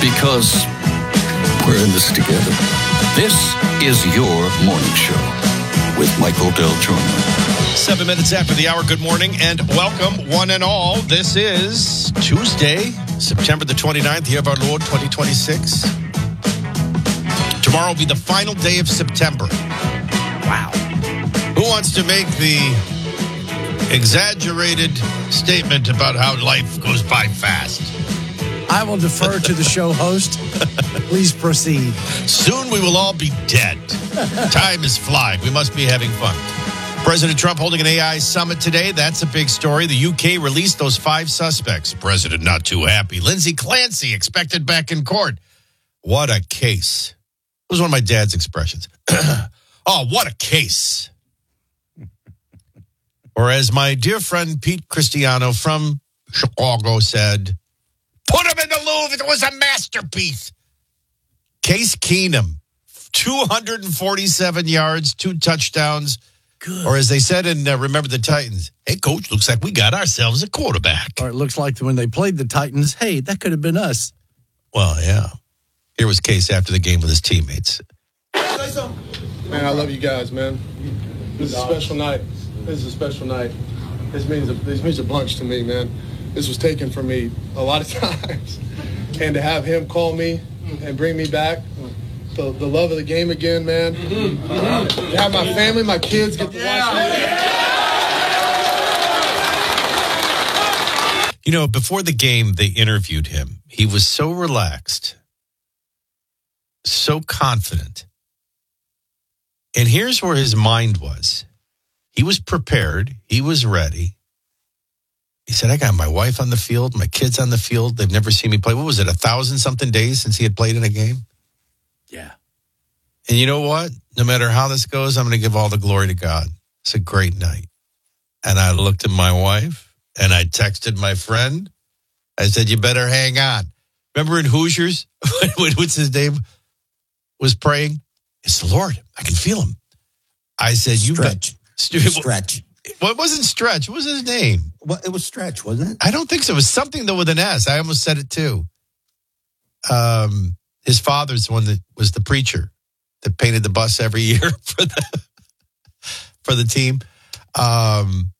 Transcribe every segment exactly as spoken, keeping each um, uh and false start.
Because we're in this together. This is your morning show with Michael Del Giorno. Seven minutes after the hour. Good morning and welcome, one and all. This is Tuesday, September the twenty-ninth, year of our Lord, twenty twenty-six. Tomorrow will be the final day of September. Wow. Who wants to make the exaggerated statement about how life goes by fast? I will defer to the show host. Please proceed. Soon we will all be dead. Time is flying. We must be having fun. President Trump holding an A I summit today. That's a big story. The U K released those five suspects. President not too happy. Lindsay Clancy expected back in court. What a case. It was one of my dad's expressions. Oh, what a case. Or as my dear friend Pete Cristiano from Chicago said, put him in the Louvre. It was a masterpiece. Case Keenum, two hundred forty-seven yards, two touchdowns. Good. Or as they said in uh, Remember the Titans, hey, coach, looks like we got ourselves a quarterback. Or it looks like when they played the Titans, hey, that could have been us. Well, yeah. Here was Case after the game with his teammates. Man, I love you guys, man. This is a special night. This is a special night. This means a, this means a bunch to me, man. This was taken from me a lot of times. And to have him call me and bring me back, the, the love of the game again, man. Mm-hmm. To have my family, my kids get to watch me. You know, before the game, they interviewed him. He was so relaxed, so confident. And here's where his mind was. He was prepared. He was ready. He said, I got my wife on the field, my kids on the field. They've never seen me play. What was it, a thousand something days since he had played in a game? Yeah. And you know what? No matter how this goes, I'm going to give all the glory to God. It's a great night. And I looked at my wife and I texted my friend. I said, you better hang on. Remember in Hoosiers, when what's his name was praying? It's the Lord. I can feel him. I said, you Stretch. Bet- Stretch. Well, it wasn't Stretch. What was his name? Well, it was Stretch, wasn't it? I don't think so. It was something, though, with an S. I almost said it, too. Um, his father's the one that was the preacher that painted the bus every year for the for the team. Um,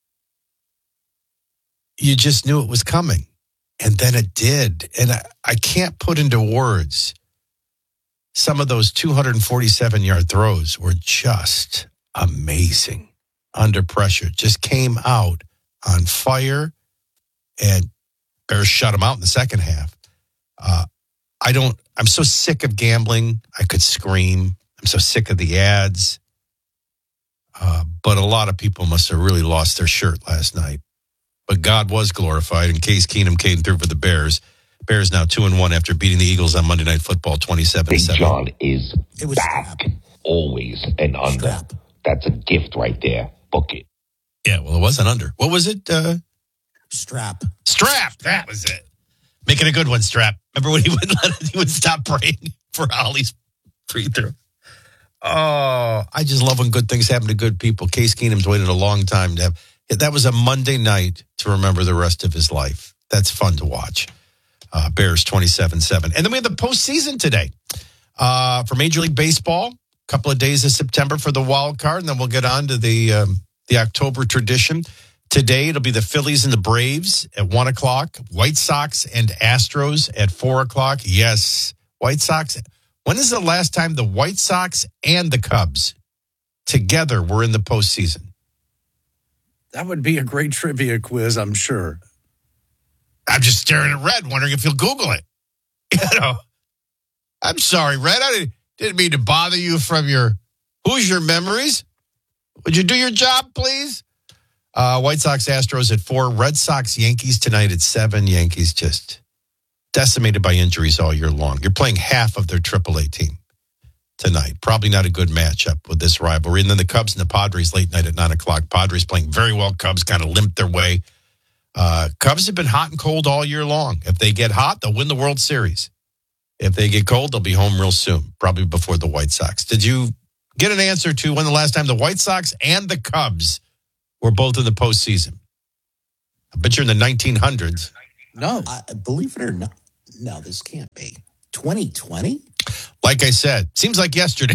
you just knew it was coming. And then it did. And I, I can't put into words some of those two hundred forty-seven yard throws were just amazing. Under pressure, just came out on fire, and Bears shut him out in the second half. Uh, I don't, I'm so sick of gambling. I could scream. I'm so sick of the ads. Uh, but a lot of people must have really lost their shirt last night. But God was glorified, and Case Keenum came through for the Bears. Bears now two and one after beating the Eagles on Monday Night Football twenty-seven to seven. Big John is It was back, strap. always and under. Strap. That's a gift right there. Book it. Yeah, well, it wasn't under. What was it? Uh, Strap. Strap. That was it. Making a good one, Strap. Remember when he would let it, he would stop praying for Ollie's free throw? Oh, I just love when good things happen to good people. Case Keenum's waited a long time to have. That was a Monday night to remember the rest of his life. That's fun to watch. Uh, Bears twenty-seven seven. And then we have the postseason today uh, for Major League Baseball. Couple of days of September for the wild card, and then we'll get on to the um, the October tradition. Today, it'll be the Phillies and the Braves at one o'clock, White Sox and Astros at four o'clock. Yes, White Sox. When is the last time the White Sox and the Cubs together were in the postseason? That would be a great trivia quiz, I'm sure. I'm just staring at Red, wondering if he'll Google it. You know, I'm sorry, Red. I didn't. Didn't mean to bother you from your Hoosier memories. Would you do your job, please? Uh, White Sox, Astros at four. Red Sox, Yankees tonight at seven. Yankees just decimated by injuries all year long. You're playing half of their triple A team tonight. Probably not a good matchup with this rivalry. And then the Cubs and the Padres late night at nine o'clock. Padres playing very well. Cubs kind of limped their way. Uh, Cubs have been hot and cold all year long. If they get hot, they'll win the World Series. If they get cold, they'll be home real soon, probably before the White Sox. Did you get an answer to when the last time the White Sox and the Cubs were both in the postseason? I bet you're in the nineteen hundreds. No. I, believe it or not, No, this can't be. twenty twenty? Like I said, seems like yesterday.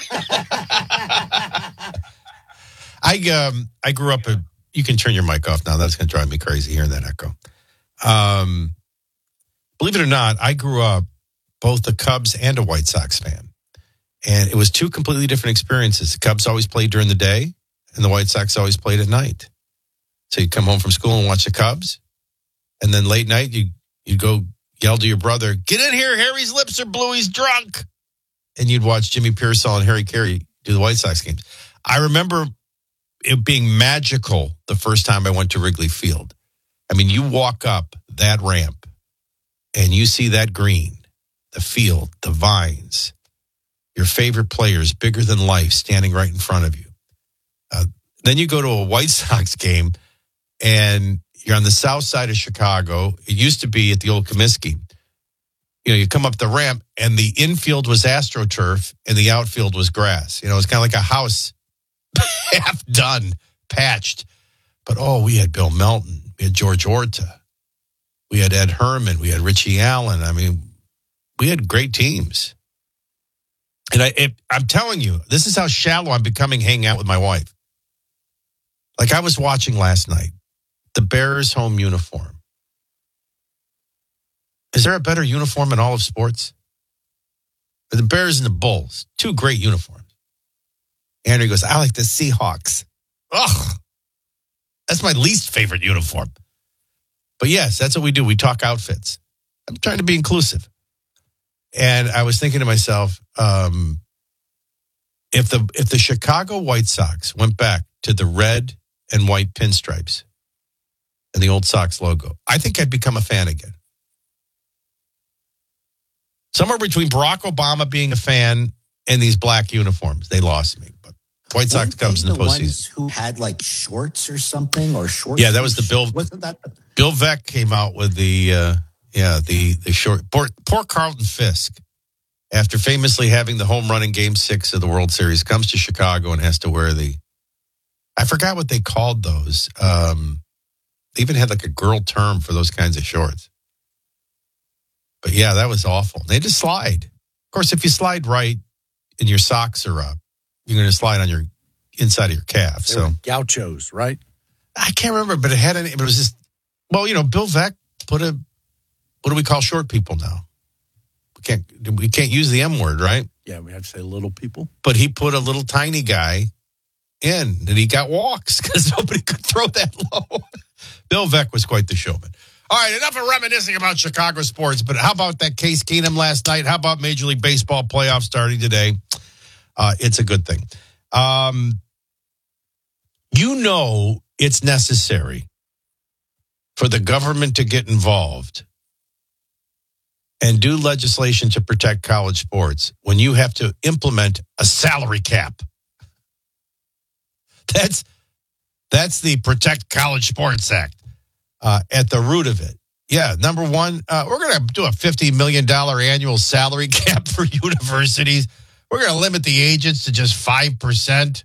I um I grew up. A, you can turn your mic off now. That's going to drive me crazy hearing that echo. Um, believe it or not, I grew up both a Cubs and a White Sox fan, and it was two completely different experiences. The Cubs always played during the day, and the White Sox always played at night. So you'd come home from school and watch the Cubs, and then late night you you'd go yell to your brother, "Get in here! Harry's lips are blue. He's drunk." And you'd watch Jimmy Pearsall and Harry Carey do the White Sox games. I remember it being magical the first time I went to Wrigley Field. I mean, you walk up that ramp and you see that green, the field, the vines, your favorite players, bigger than life, standing right in front of you. Uh, then you go to a White Sox game and you're on the south side of Chicago. It used to be at the old Comiskey. You know, you come up the ramp and the infield was AstroTurf and the outfield was grass. You know, it's kind of like a house half done, patched. But, oh, we had Bill Melton. We had George Orta. We had Ed Herman. We had Richie Allen. I mean, we had great teams. And I, it, I'm telling you, this is how shallow I'm becoming hanging out with my wife. Like I was watching last night, the Bears home uniform. Is there a better uniform in all of sports? The Bears and the Bulls, two great uniforms. Andrew goes, I like the Seahawks. Ugh, that's my least favorite uniform. But yes, that's what we do. We talk outfits. I'm trying to be inclusive. And I was thinking to myself, um, if the if the Chicago White Sox went back to the red and white pinstripes and the old Sox logo, I think I'd become a fan again. Somewhere between Barack Obama being a fan and these black uniforms, they lost me. But White Sox Weren't comes they in the the postseason. ones who had like shorts or something or shorts? Yeah, that was the Bill. Wasn't that? Bill Veeck came out with the uh, yeah the the short. Poor, poor Carlton Fisk, after famously having the home run in Game Six of the World Series, comes to Chicago and has to wear the. I forgot what they called those. Um, they even had like a girl term for those kinds of shorts. But yeah, that was awful. They just slide. Of course, if you slide right and your socks are up, you're going to slide on your inside of your calf. They so were gauchos, right? I can't remember, but it had any. It was just well, you know, Bill Veeck put a. What do we call short people now? We can't. We can't use the M word, right? Yeah, we have to say little people. But he put a little tiny guy in, and he got walks because nobody could throw that low. Bill Veeck was quite the showman. All right, enough of reminiscing about Chicago sports, but how about that Case Keenum last night? How about Major League Baseball playoffs starting today? Uh, it's a good thing. Um, you know it's necessary for the government to get involved and do legislation to protect college sports when you have to implement a salary cap. That's, that's the Protect College Sports Act. Uh, at the root of it. Yeah, number one, uh, we're going to do a fifty million dollars annual salary cap for universities. We're going to limit the agents to just five percent.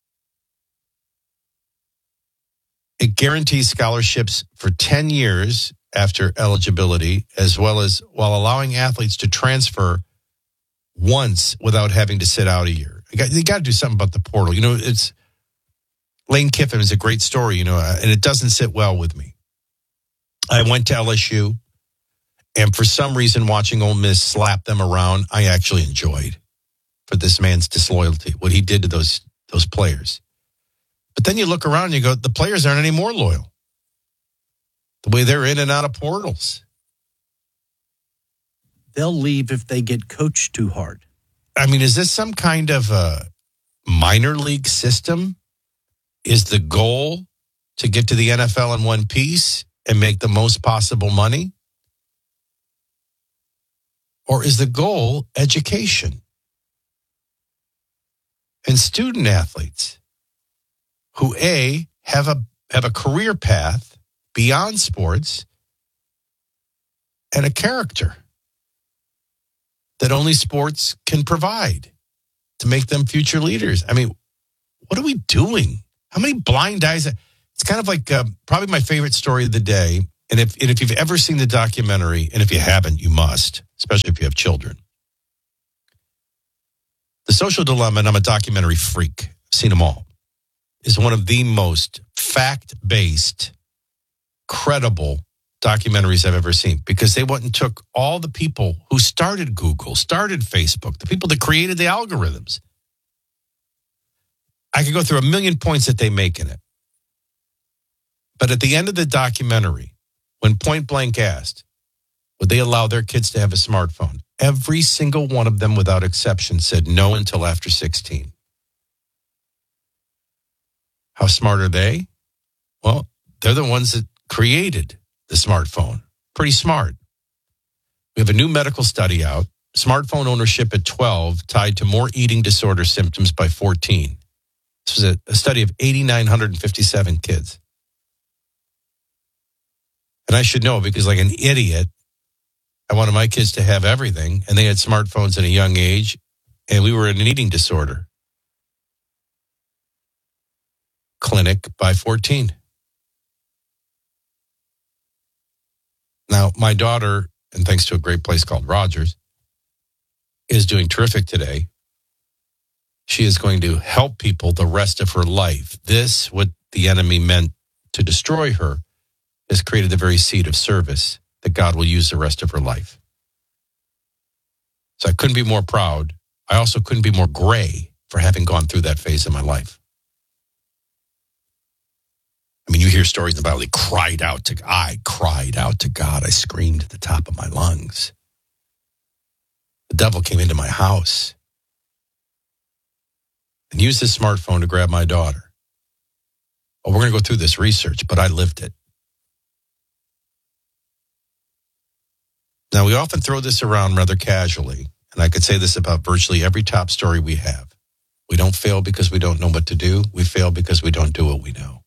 It guarantees scholarships for ten years after eligibility, as well as while allowing athletes to transfer once without having to sit out a year. You got, you got to do something about the portal. You know, it's Lane Kiffin is a great story, you know, and it doesn't sit well with me. I went to L S U, and for some reason, watching Ole Miss slap them around, I actually enjoyed for this man's disloyalty, what he did to those those players. But then you look around and you go, the players aren't any more loyal. The way they're in and out of portals. They'll leave if they get coached too hard. I mean, is this some kind of a minor league system? Is the goal to get to the N F L in one piece and make the most possible money? Or is the goal education? And student athletes who A, have a have a career path beyond sports and a character that only sports can provide to make them future leaders. I mean, what are we doing? How many blind eyes? It's kind of like uh, probably my favorite story of the day And if, and if you've ever seen the documentary, and if you haven't, you must, especially if you have children. The Social Dilemma, and I'm a documentary freak, I've seen them all, is one of the most fact-based, credible documentaries I've ever seen, because they went and took all the people who started Google, started Facebook, the people that created the algorithms. I could go through a million points that they make in it. But at the end of the documentary, when point blank asked, would they allow their kids to have a smartphone? Every single one of them, without exception, said no until after sixteen. How smart are they? Well, they're the ones that created the smartphone. Pretty smart. We have a new medical study out. Smartphone ownership at twelve tied to more eating disorder symptoms by fourteen. This was a, a study of eight thousand nine hundred fifty-seven kids. And I should know because like an idiot, I wanted my kids to have everything, and they had smartphones at a young age, and we were in an eating disorder clinic by fourteen. Now, my daughter, and thanks to a great place called Rogers, is doing terrific today. She is going to help people the rest of her life. This, what the enemy meant to destroy her, has created the very seed of service that God will use the rest of her life. So I couldn't be more proud. I also couldn't be more gray for having gone through that phase of my life. I mean, you hear stories about they cried out to, I cried out to God. I screamed at the top of my lungs. The devil came into my house and used his smartphone to grab my daughter. Well, we're going to go through this research, but I lived it. Now, we often throw this around rather casually, and I could say this about virtually every top story we have. We don't fail because we don't know what to do. We fail because we don't do what we know.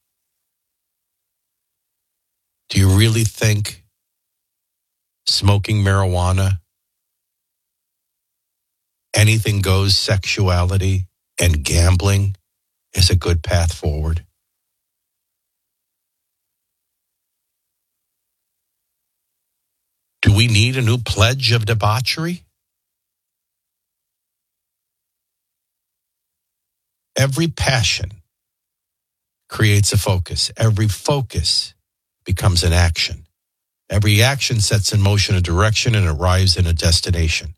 Do you really think smoking marijuana, anything goes sexuality, and gambling is a good path forward? Do we need a new pledge of debauchery? Every passion creates a focus. Every focus becomes an action. Every action sets in motion a direction and arrives in a destination.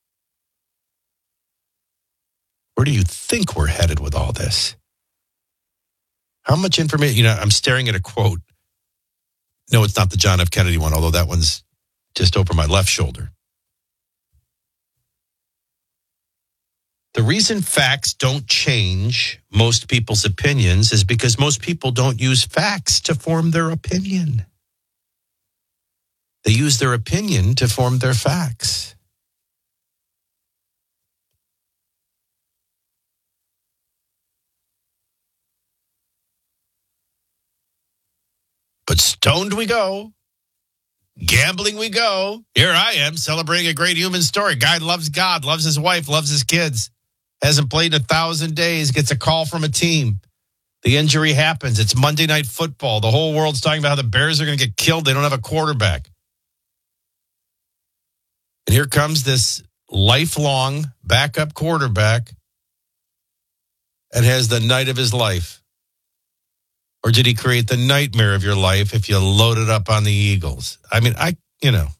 Where do you think we're headed with all this? How much information? You know, I'm staring at a quote. No, it's not the John F. Kennedy one, although that one's just over my left shoulder. The reason facts don't change most people's opinions is because most people don't use facts to form their opinion. They use their opinion to form their facts. But stoned we go. Gambling we go. Here I am celebrating a great human story. Guy loves God, loves his wife, loves his kids. Hasn't played in a thousand days, gets a call from a team. The injury happens. It's Monday Night Football. The whole world's talking about how the Bears are going to get killed. They don't have a quarterback. And here comes this lifelong backup quarterback and has the night of his life. Or did he create the nightmare of your life if you loaded up on the Eagles? I mean, I, you know.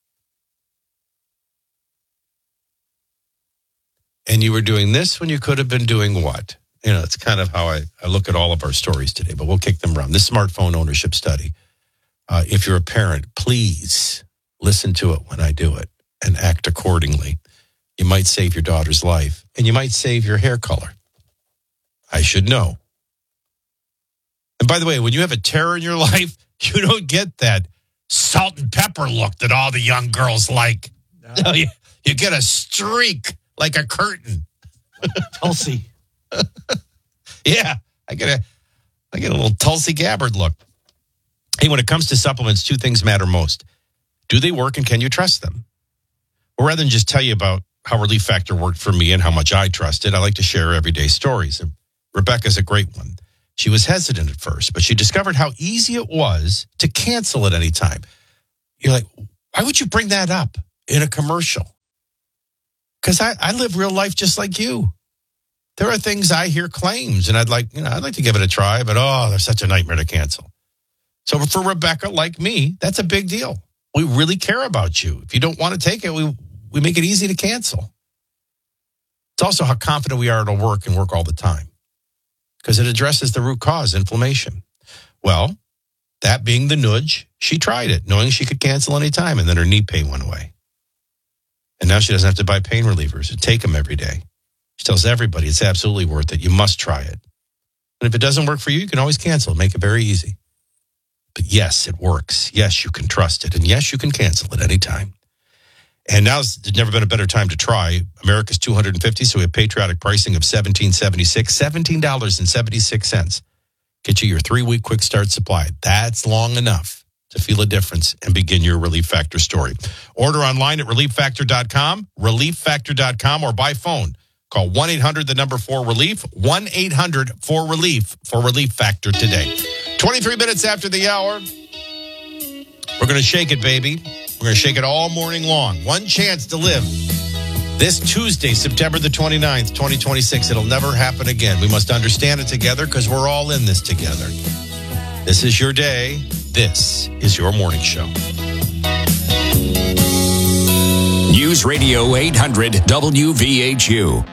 And you were doing this when you could have been doing what? You know, it's kind of how I, I look at all of our stories today, but we'll kick them around. This smartphone ownership study, uh, if you're a parent, please listen to it when I do it and act accordingly. You might save your daughter's life, and you might save your hair color. I should know. And by the way, when you have a terror in your life, you don't get that salt and pepper look that all the young girls like. No. No, you, you get a streak like a curtain. Tulsi. Yeah, I get a, I get a little Tulsi Gabbard look. Hey, when it comes to supplements, two things matter most. Do they work and can you trust them? Well, rather than just tell you about how Relief Factor worked for me and how much I trust it, I like to share everyday stories. And Rebecca's a great one. She was hesitant at first, but she discovered how easy it was to cancel at any time. You're like, why would you bring that up in a commercial? Because I, I live real life just like you. There are things I hear claims, and I'd like, you know, I'd like to give it a try, but oh, they're such a nightmare to cancel. So for Rebecca, like me, that's a big deal. We really care about you. If you don't want to take it, we we make it easy to cancel. It's also how confident we are it'll work and work all the time, because it addresses the root cause, inflammation. Well, that being the nudge, she tried it, knowing she could cancel anytime, and then her knee pain went away. And now she doesn't have to buy pain relievers and take them every day. She tells everybody it's absolutely worth it. You must try it. And if it doesn't work for you, you can always cancel. Make it very easy. But yes, it works. Yes, you can trust it. And yes, you can cancel at any time. And now there's never been a better time to try. America's two hundred fifty, so we have patriotic pricing of seventeen seventy-six, seventeen dollars and seventy-six cents. Get you your three-week quick start supply. That's long enough to feel a difference and begin your Relief Factor story. Order online at relief factor dot com, relief factor dot com, or by phone. Call one eight hundred, the number four relief, one eight hundred four relief for Relief Factor today. twenty-three minutes after the hour. We're going to shake it, baby. We're going to shake it all morning long. One chance to live this Tuesday, September the twenty-ninth, twenty twenty-six. It'll never happen again. We must understand it together because we're all in this together. This is your day. This is your morning show. News Radio eight hundred W V H U.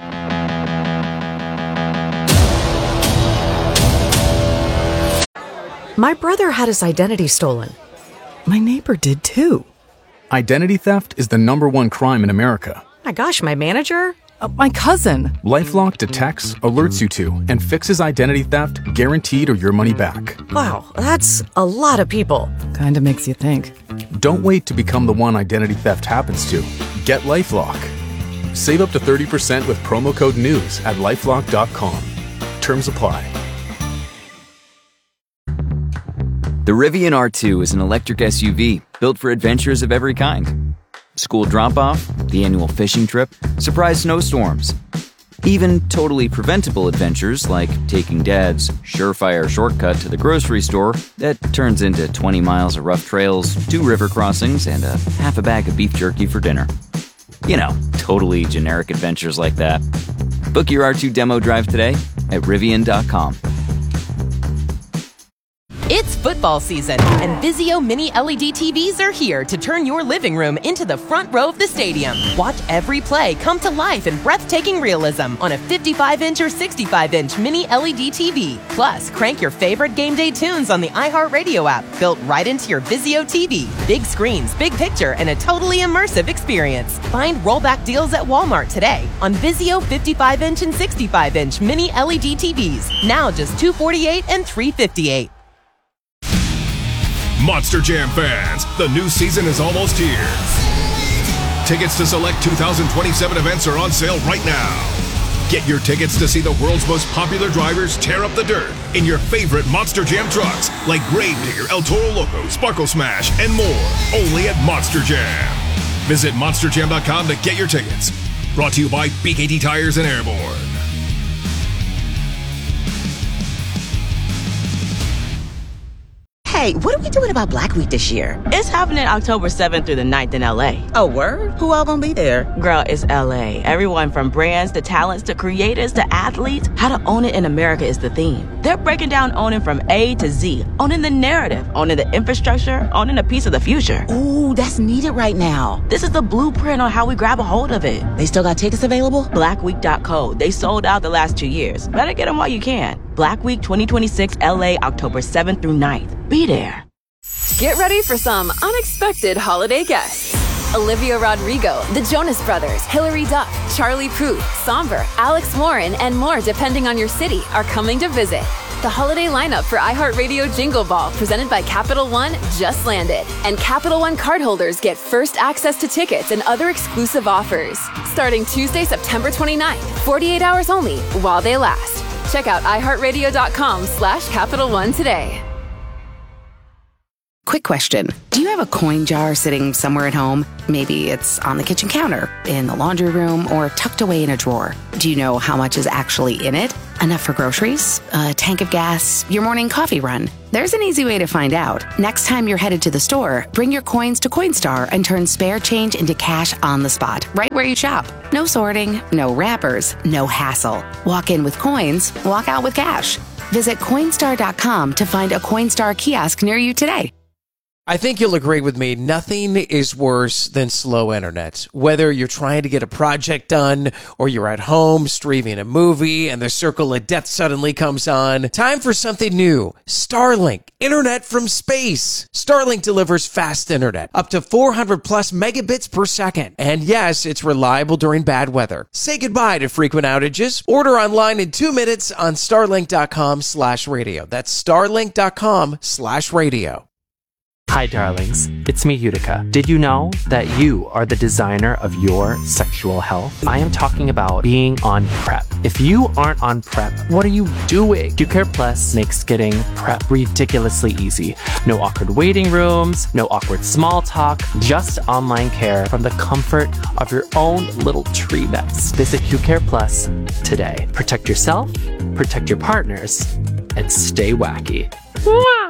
My brother had his identity stolen. My neighbor did too. Identity theft is the number one crime in America. My gosh, my manager? Uh, my cousin. LifeLock detects, alerts you to, and fixes identity theft guaranteed or your money back. Wow, that's a lot of people. Kinda makes you think. Don't wait to become the one identity theft happens to. Get LifeLock. Save up to thirty percent with promo code NEWS at lifelock dot com. Terms apply. The Rivian R two is an electric S U V built for adventures of every kind. School drop-off, the annual fishing trip, surprise snowstorms. Even totally preventable adventures like taking Dad's surefire shortcut to the grocery store that turns into twenty miles of rough trails, two river crossings, and a half a bag of beef jerky for dinner. You know, totally generic adventures like that. Book your R two demo drive today at Rivian dot com. It's football season, and Vizio Mini L E D T Vs are here to turn your living room into the front row of the stadium. Watch every play come to life in breathtaking realism on a fifty-five inch or sixty-five inch Mini L E D T V. Plus, crank your favorite game day tunes on the iHeartRadio app, built right into your Vizio T V. Big screens, big picture, and a totally immersive experience. Find rollback deals at Walmart today on Vizio fifty-five inch and sixty-five inch Mini L E D T Vs. Now just two hundred forty-eight dollars and three hundred fifty-eight dollars. Monster Jam fans, the new season is almost here. Tickets to select two thousand twenty-seven events are on sale right now. Get your tickets to see the world's most popular drivers tear up the dirt in your favorite Monster Jam trucks like Gravedigger, El Toro Loco, Sparkle Smash, and more, only at Monster Jam. Visit monster jam dot com to get your tickets. Brought to you by B K T Tires and Airborne. Hey, what are we doing about Black Week this year? It's happening October seventh through the ninth in L A. Oh, word? Who all gonna be there? Girl, it's L A. Everyone from brands to talents to creators to athletes. How to own it in America is the theme. They're breaking down owning from A to Z. Owning the narrative, owning the infrastructure, owning a piece of the future. Ooh, that's needed right now. This is the blueprint on how we grab a hold of it. They still got tickets available? black week dot co. They sold out the last two years. Better get them while you can. Black Week twenty twenty-six L A, October seventh through ninth. Be there. Get ready for some unexpected holiday guests. Olivia Rodrigo, the Jonas Brothers, Hilary Duff, Charlie Puth, Somber, Alex Warren, and more depending on your city are coming to visit. The holiday lineup for iHeartRadio Jingle Ball, presented by Capital One, just landed. And Capital One cardholders get first access to tickets and other exclusive offers. Starting Tuesday, September twenty-ninth, forty-eight hours only, while they last. Check out iHeartRadio.com slash Capital One today. Quick question. Do you have a coin jar sitting somewhere at home? Maybe it's on the kitchen counter, in the laundry room, or tucked away in a drawer. Do you know how much is actually in it? Enough for groceries, a tank of gas, your morning coffee run? There's an easy way to find out. Next time you're headed to the store, bring your coins to Coinstar and turn spare change into cash on the spot, right where you shop. No sorting, no wrappers, no hassle. Walk in with coins, walk out with cash. Visit Coinstar dot com to find a Coinstar kiosk near you today. I think you'll agree with me. Nothing is worse than slow internet. Whether you're trying to get a project done or you're at home streaming a movie and the circle of death suddenly comes on, time for something new. Starlink, internet from space. Starlink delivers fast internet, up to four hundred plus megabits per second. And yes, it's reliable during bad weather. Say goodbye to frequent outages. Order online in two minutes on starlink dot com slash radio. That's starlink dot com slash radio. Hi, darlings. It's me, Utica. Did you know that you are the designer of your sexual health? I am talking about being on PrEP. If you aren't on PrEP, what are you doing? QCare Plus makes getting PrEP ridiculously easy. No awkward waiting rooms, no awkward small talk, just online care from the comfort of your own little tree nest. Visit QCare Plus today. Protect yourself, protect your partners, and stay wacky. Mwah!